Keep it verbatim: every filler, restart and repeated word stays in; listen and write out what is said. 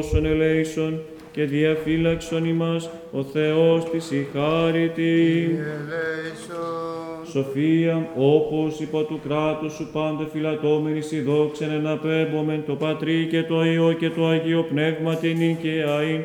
όσων ελέησον και διαφύλαξον ημάς ο Θεός της η χάρητη. Σοφία, όπως υπό του κράτους σου πάντε φυλατώμενης η δόξεν εναπέμπομεν το Πατρί και το Υιό και το Αγίο Πνεύμα την νικαιαήν